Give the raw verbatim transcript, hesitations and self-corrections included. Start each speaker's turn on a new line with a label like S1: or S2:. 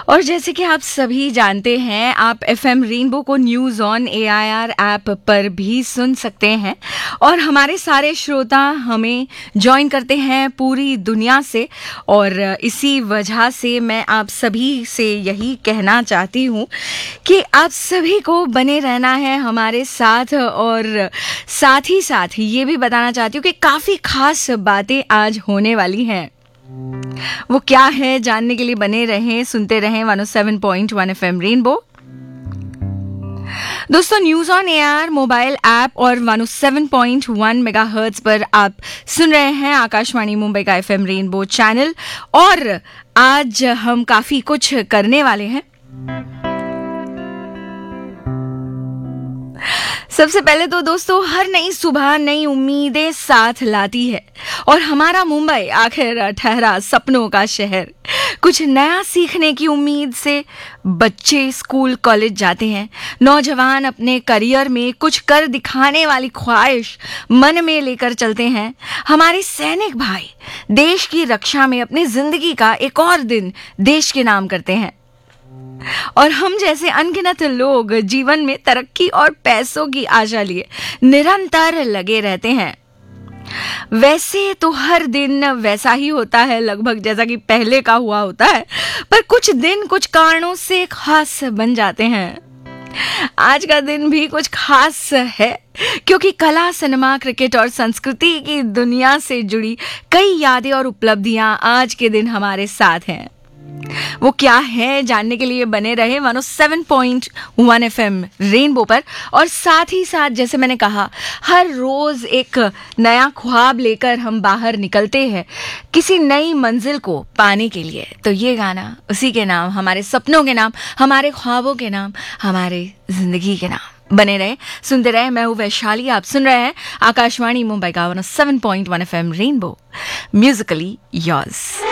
S1: और जैसे कि आप सभी जानते हैं, आप एफएम रेनबो को न्यूज़ ऑन एआईआर ऐप पर भी सुन सकते हैं और हमारे सारे श्रोता हमें ज्वाइन करते हैं पूरी दुनिया से। और इसी वजह से मैं आप सभी से यही कहना चाहती हूँ कि आप सभी को बने रहना है हमारे साथ, और साथ ही साथ ये भी बताना चाहती हूँ कि काफ़ी खास बातें आज होने वाली हैं। वो क्या है जानने के लिए बने रहें, सुनते रहें one O seven point one FM rainbow. दोस्तों, news on AIR mobile app और one O seven point one megahertz पर आप सुन रहे हैं आकाशवाणी मुंबई का एफएम रेनबो चैनल। और आज हम काफी कुछ करने वाले हैं। सबसे पहले तो दोस्तों, हर नई सुबह नई उम्मीदें साथ लाती है और हमारा मुंबई आखिर ठहरा सपनों का शहर। कुछ नया सीखने की उम्मीद से बच्चे स्कूल कॉलेज जाते हैं, नौजवान अपने करियर में कुछ कर दिखाने वाली ख्वाहिश मन में लेकर चलते हैं। हमारे सैनिक भाई देश की रक्षा में अपनी जिंदगी का एक और दिन देश के नाम करते हैं, और हम जैसे अनगिनत लोग जीवन में तरक्की और पैसों की आशा लिए निरंतर लगे रहते हैं। वैसे तो हर दिन वैसा ही होता है लगभग जैसा कि पहले का हुआ होता है, पर कुछ दिन कुछ कारणों से खास बन जाते हैं। आज का दिन भी कुछ खास है क्योंकि कला, सिनेमा, क्रिकेट और संस्कृति की दुनिया से जुड़ी कई यादें और उपलब्धियां आज के दिन हमारे साथ हैं। वो क्या है जानने के लिए बने रहे one O seven point one FM rainbow पर। और साथ ही साथ जैसे मैंने कहा, हर रोज एक नया ख्वाब लेकर हम बाहर निकलते हैं किसी नई मंजिल को पाने के लिए। तो ये गाना उसी के नाम, हमारे सपनों के नाम, हमारे ख्वाबों के नाम, हमारे जिंदगी के नाम। बने रहे, सुनते रहे। मैं हूँ वैशाली, आप सुन रहे हैं आकाशवाणी मुंबई का one O seven point one FM rainbow, Musically yours.